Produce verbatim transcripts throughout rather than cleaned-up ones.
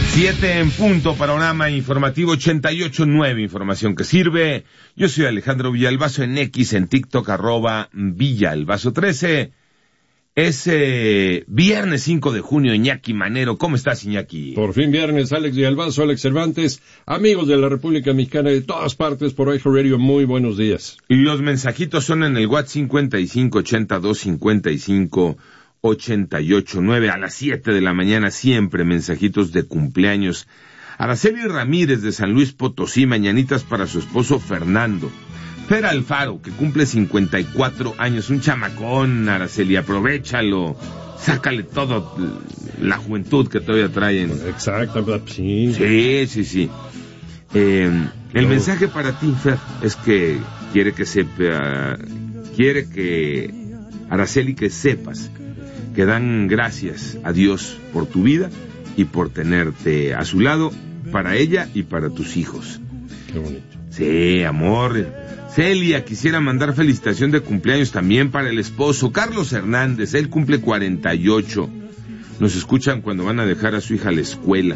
Siete en punto, panorama informativo ochenta y ocho nueve, información que sirve. Yo soy Alejandro Villalbazo en X, en TikTok, arroba Villalbazo trece. Es eh, viernes cinco de junio, Iñaki Manero. ¿Cómo estás, Iñaki? Por fin viernes, Alex Villalbazo, Alex Cervantes, amigos de la República Mexicana de todas partes por iHeartRadio, muy buenos días. Y los mensajitos son en el WhatsApp cincuenta y cinco ochenta y dos cincuenta y cinco ochenta y ocho nueve. A las siete de la mañana siempre mensajitos de cumpleaños. Araceli Ramírez de San Luis Potosí, mañanitas para su esposo Fernando. Fer Alfaro, que cumple cincuenta y cuatro años, un chamacón, Araceli, aprovéchalo, sácale todo la juventud que todavía traen. Exacto, sí. Sí, sí, sí. Eh, el no. mensaje para ti, Fer, es que quiere que sepa, quiere que, Araceli, que sepas que dan gracias a Dios por tu vida y por tenerte a su lado, para ella y para tus hijos. Qué bonito. Sí, amor. Celia, quisiera mandar felicitación de cumpleaños también para el esposo Carlos Hernández, él cumple cuarenta y ocho. Nos escuchan cuando van a dejar a su hija a la escuela.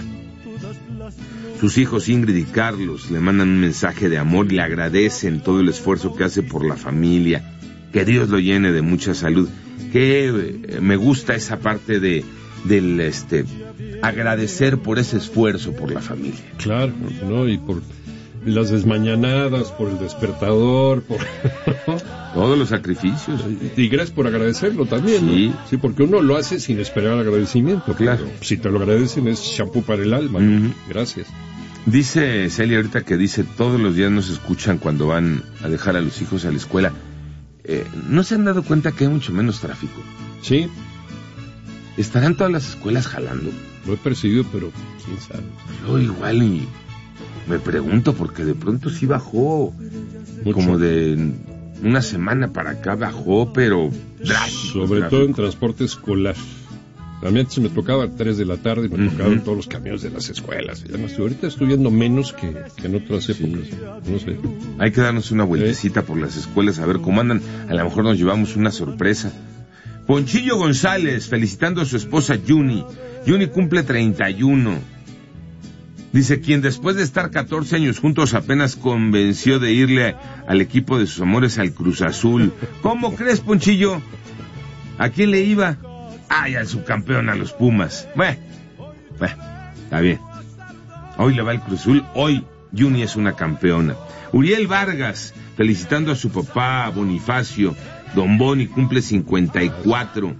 Sus hijos Ingrid y Carlos le mandan un mensaje de amor y le agradecen todo el esfuerzo que hace por la familia. Que Dios lo llene de mucha salud. Que me gusta esa parte de del este agradecer por ese esfuerzo por la familia. Claro, no, y por las desmañanadas, por el despertador, por todos los sacrificios. Y gracias por agradecerlo también, sí. ¿no? Sí, porque uno lo hace sin esperar agradecimiento. Claro. Si te lo agradecen es champú para el alma. Uh-huh. Gracias. Dice Celia ahorita que dice, todos los días nos escuchan cuando van a dejar a los hijos a la escuela. Eh, ¿No se han dado cuenta que hay mucho menos tráfico? Sí. ¿Estarán todas las escuelas jalando? Lo he percibido, pero quién sabe. Yo igual y me pregunto porque de pronto sí bajó. Mucho. Como de una semana para acá bajó, pero drástico. Sobre todo en transporte escolar. A mí antes me tocaba a tres de la tarde y me uh-huh. tocaban todos los camiones de las escuelas. Y además, ahorita estoy viendo menos que, que en otras épocas. Sí. No sé. Hay que darnos una vueltecita ¿Eh? por las escuelas a ver cómo andan. A lo mejor nos llevamos una sorpresa. Ponchillo González, felicitando a su esposa Yuni. Yuni cumple treinta y uno. Dice, quien después de estar catorce años juntos apenas convenció de irle al equipo de sus amores al Cruz Azul. ¿Cómo crees, Ponchillo? ¿A quién le iba? Ay, al subcampeón, a los Pumas. Bueno, bueno, está bien. Hoy le va el Cruz Azul, hoy Yuni es una campeona. Uriel Vargas, felicitando a su papá Bonifacio. Don Boni cumple cincuenta y cuatro.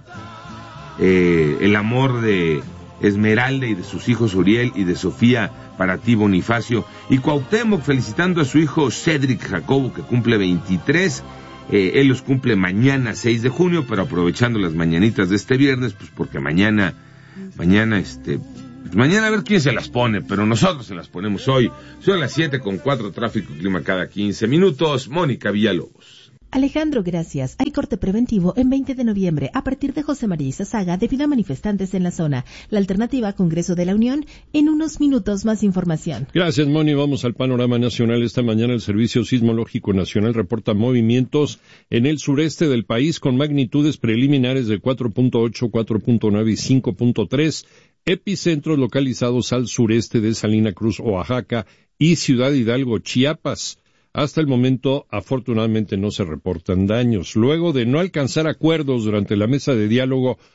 Eh, el amor de Esmeralda y de sus hijos Uriel y de Sofía para ti, Bonifacio. Y Cuauhtémoc felicitando a su hijo Cedric Jacobo, que cumple veintitrés. Eh, él los cumple mañana seis de junio, pero aprovechando las mañanitas de este viernes, pues porque mañana, mañana este, pues mañana a ver quién se las pone, pero nosotros se las ponemos hoy. Son las siete con cuatro, tráfico y clima cada quince minutos. Mónica Villalobos. Alejandro, gracias. Hay corte preventivo en veinte de noviembre a partir de José María Izazaga debido a manifestantes en la zona. La alternativa, Congreso de la Unión. En unos minutos más información. Gracias, Moni. Vamos al panorama nacional. Esta mañana el Servicio Sismológico Nacional reporta movimientos en el sureste del país con magnitudes preliminares de cuatro punto ocho, cuatro punto nueve y cinco punto tres. Epicentros localizados al sureste de Salina Cruz, Oaxaca y Ciudad Hidalgo, Chiapas. Hasta el momento, afortunadamente, no se reportan daños. Luego de no alcanzar acuerdos durante la mesa de diálogo